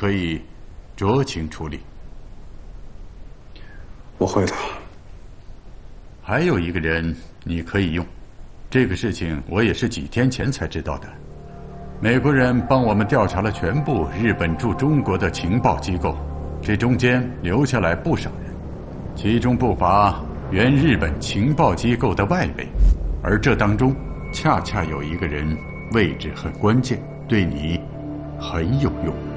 可以酌情处理。 我会的。 还有一个人你可以用，这个事情我也是几天前才知道的。美国人帮我们调查了全部日本驻中国的情报机构，这中间留下来不少人，其中不乏原日本情报机构的外围，而这当中恰恰有一个人位置很关键，对你很有用。